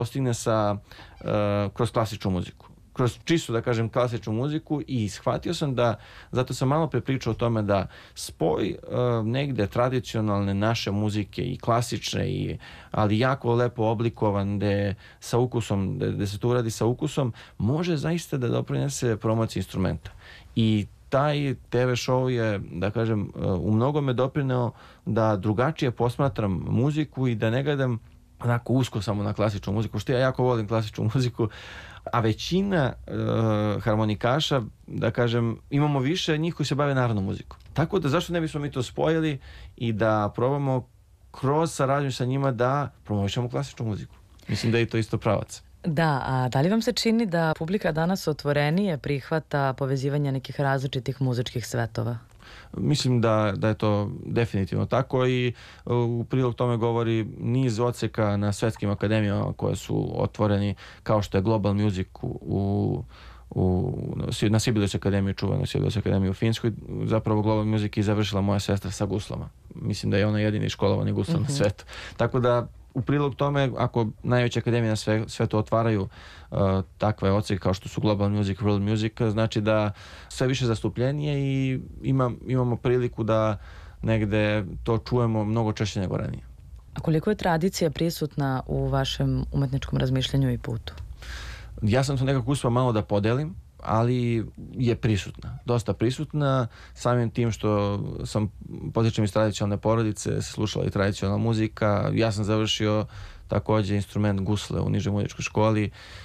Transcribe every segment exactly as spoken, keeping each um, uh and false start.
postigne sa, uh, kroz klasičnu muziku. Kroz čistu, da kažem, klasičnu muziku i shvatio sam da, zato sam malo pre pričao o tome da spoj uh, negde tradicionalne naše muzike i klasične, i, ali jako lepo oblikovan, gde sa ukusom, gde se to uradi sa ukusom, može zaista da doprinese promociji instrumenta. I taj te ve show je, da kažem, u mnogome doprineo da drugačije posmatram muziku i da ne gledam onako usko samo na klasičnu muziku, što ja jako volim klasičnu muziku, a većina uh, harmonikaša, da kažem, imamo više njih koji se bave narodnom muzikom. Tako da zašto ne bismo mi to spojili i da probamo kroz saradnju sa njima da promovišemo klasičnu muziku. Mislim da je to isto pravac. Da, a da li vam se čini da publika danas otvorenije prihvata povezivanje nekih različitih muzičkih svetova? Mislim da, da je to definitivno tako i u prilog tome govori niz odseka na svetskim akademijama koje su otvoreni, kao što je Global Music u, u, na Sibelius akademiji, čuvanoj Sibelius akademiji u Finskoj. Zapravo Global Music je završila moja sestra sa guslama. Mislim da je ona jedini školovani guslar mm-hmm. na svetu. Tako da u prilog tome, ako najveće akademije na sve, svetu otvaraju uh, takve odseke kao što su Global Music, World Music, znači da sve više zastupljenije i ima, imamo priliku da negde to čujemo mnogo češće nego ranije. A koliko je tradicija prisutna u vašem umetničkom razmišljanju i putu? Ja sam to nekako uspio malo da podelim, ali je prisutna, dosta prisutna, samim tim što sam potičem iz tradicionalne porodice, slušala i tradicionalna muzika. Ja sam završio takođe instrument gusle u nižoj muzičkoj školi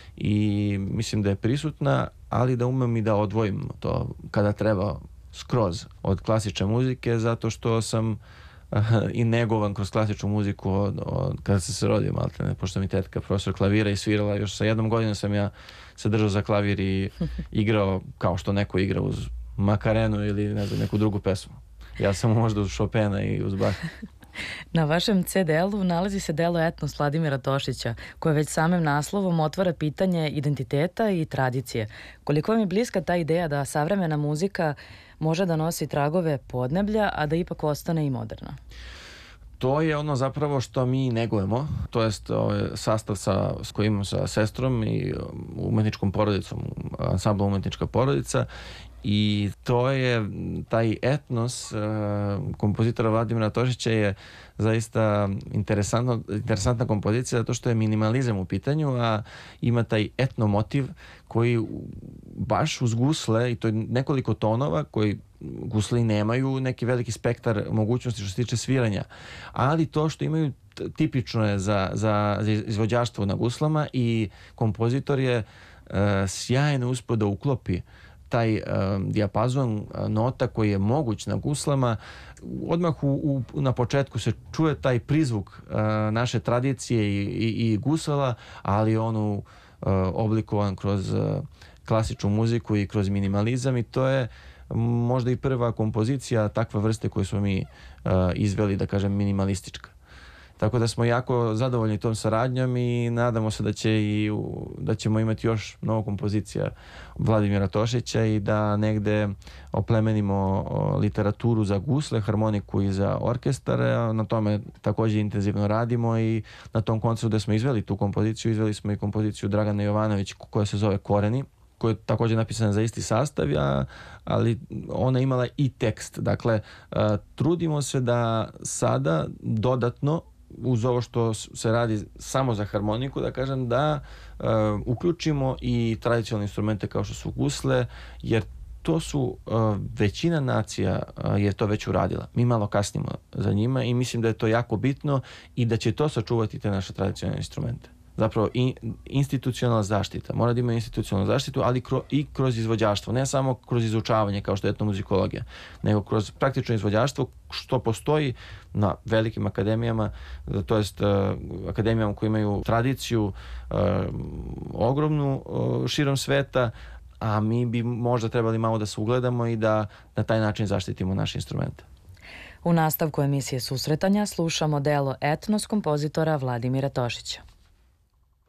i mislim da je prisutna, ali da umem i da odvojim to kada treba skroz od klasične muzike, zato što sam i negovan kroz klasičnu muziku od, od kada sam se rodio, maltene, pošto mi tetka profesor klavira i svirala, još sa jednom godinom sam ja se držao za klavir i igrao kao što neko igra uz Makarenu ili ne znam, neku drugu pesmu. Ja sam možda uz Chopina i uz Bach. Na vašem ce de el-u nalazi se delo Etnos Vladimira Tošića, koje već samim naslovom otvara pitanje identiteta i tradicije. Koliko vam je bliska ta ideja da savremena muzika može da nosi tragove podneblja, a da ipak ostane i moderna? To je ono zapravo što mi negujemo, to jest ovaj sastav sa, s kojim imam sa sestrom i umetničkom porodicom, ansambl umetnička porodica, i to je taj etnos uh, kompozitora Vladimira Tošića je zaista interesantno, interesantna kompozicija zato što je minimalizam u pitanju, a ima taj etno motiv koji baš uz gusle, i to je nekoliko tonova koji gusle nemaju neki veliki spektar mogućnosti što se tiče sviranja, ali to što imaju tipično je za, za, za izvođaštvo na guslama, i kompozitor je uh, sjajno uspeo da uklopi taj uh, dijapazon uh, nota koji je moguć na guslama. Odmah u, u, na početku se čuje taj prizvuk uh, naše tradicije i, i, i gusala, ali on uh, oblikovan kroz uh, klasičnu muziku i kroz minimalizam, i to je možda i prva kompozicija takve vrste koju smo mi uh, izveli, da kažem, minimalistička. Tako da smo jako zadovoljni tom saradnjom i nadamo se da će i da ćemo imati još mnogo kompozicija Vladimira Tošića i da negde oplemenimo literaturu za gusle, harmoniku i za orkestar. Na tome takođe intenzivno radimo i na tom koncertu gde smo izveli tu kompoziciju, izveli smo i kompoziciju Dragana Jovanović koja se zove Koreni, koja je takođe napisana za isti sastav, a, ali ona imala i tekst. Dakle, a, trudimo se da sada dodatno uz ovo što se radi samo za harmoniku, da kažem, da uh, uključimo i tradicionalne instrumente kao što su gusle, jer to su uh, većina nacija uh, je to već uradila. Mi malo kasnimo za njima i mislim da je to jako bitno i da će to sačuvati te naše tradicionalne instrumente. Zapravo i institucionalna zaštita. Mora da ima institucionalnu zaštitu, ali kro, i kroz izvođaštvo. Ne samo kroz izučavanje kao što je etnomuzikologija, nego kroz praktično izvođaštvo što postoji na velikim akademijama, to jest uh, akademijama koje imaju tradiciju uh, ogromnu uh, širom sveta, a mi bi možda trebali malo da se ugledamo i da na taj način zaštitimo naše instrumente. U nastavku emisije Susretanja slušamo delo Etnos kompozitora Vladimira Tošića.